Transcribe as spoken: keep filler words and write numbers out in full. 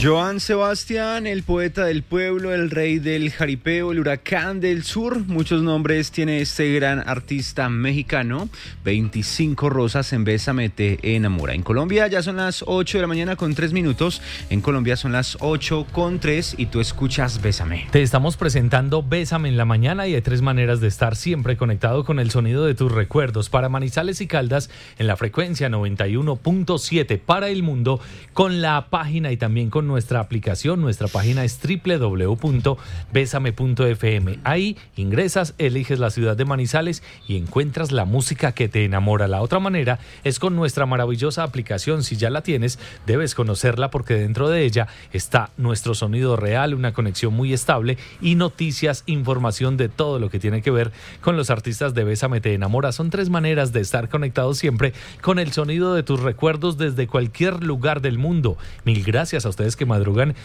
Joan Sebastián, el poeta del pueblo, el rey del jaripeo, el huracán del sur, muchos nombres tiene este gran artista mexicano. veinticinco rosas en Bésame te enamora. En Colombia ya son las ocho de la mañana con tres minutos, en Colombia son las ocho con tres y tú escuchas Bésame. Te estamos presentando Bésame en la mañana y hay tres maneras de estar siempre conectado con el sonido de tus recuerdos. Para Manizales y Caldas en la frecuencia noventa y uno punto siete, para el mundo con la página y también con nuestra aplicación. Nuestra página es doble u doble u doble u punto bésame punto efe eme. Ahí ingresas, eliges la ciudad de Manizales y encuentras la música que te enamora. La otra manera es con nuestra maravillosa aplicación. Si ya la tienes, debes conocerla porque dentro de ella está nuestro sonido real, una conexión muy estable y noticias, información de todo lo que tiene que ver con los artistas de Bésame te enamora. Son tres maneras de estar conectados siempre con el sonido de tus recuerdos desde cualquier lugar del mundo. Mil gracias a ustedes que madrugan